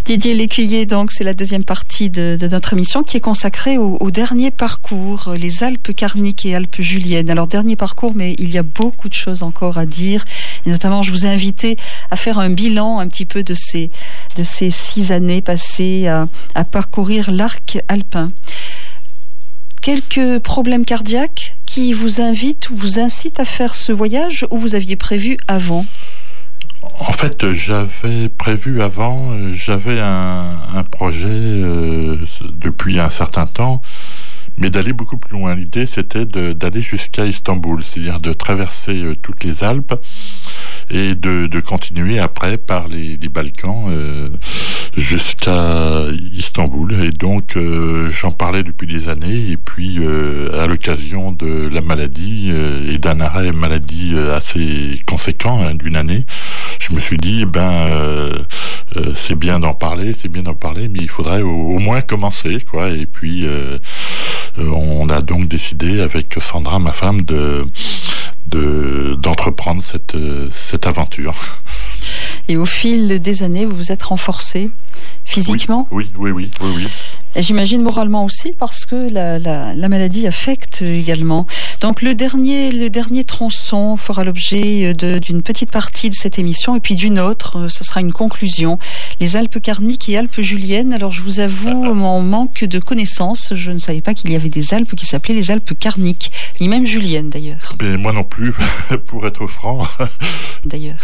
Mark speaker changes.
Speaker 1: Didier Lécuyer, donc, c'est la deuxième partie de notre émission qui est consacrée au dernier parcours, les Alpes Carniques et Alpes Juliennes. Alors, dernier parcours, mais il y a beaucoup de choses encore à dire. Et notamment, je vous ai invité à faire un bilan un petit peu de ces 6 années passées à parcourir l'arc alpin. Quelques problèmes cardiaques qui vous invitent ou vous incitent à faire ce voyage, ou vous aviez prévu avant ?
Speaker 2: En fait, j'avais prévu avant, j'avais un projet depuis un certain temps, mais d'aller beaucoup plus loin. L'idée, c'était d'aller jusqu'à Istanbul, c'est-à-dire de traverser toutes les Alpes et de continuer après par les Balkans jusqu'à Istanbul. Et donc, j'en parlais depuis des années, et puis à l'occasion de la maladie et d'un arrêt maladie assez conséquent, d'une année, je me suis dit, c'est bien d'en parler, mais il faudrait au moins commencer, quoi. Et puis, on a donc décidé avec Sandra, ma femme, d'entreprendre cette aventure.
Speaker 1: Et au fil des années, vous vous êtes renforcé physiquement ?
Speaker 2: Oui.
Speaker 1: Et j'imagine moralement aussi, parce que la maladie affecte également. Donc le dernier tronçon fera l'objet d'une petite partie de cette émission, et puis d'une autre, ce sera une conclusion. Les Alpes Carniques et Alpes Juliennes. Alors je vous avoue mon manque de connaissances. Je ne savais pas qu'il y avait des Alpes qui s'appelaient les Alpes Carniques, ni même Juliennes d'ailleurs.
Speaker 2: Mais moi non plus, pour être franc.
Speaker 1: D'ailleurs.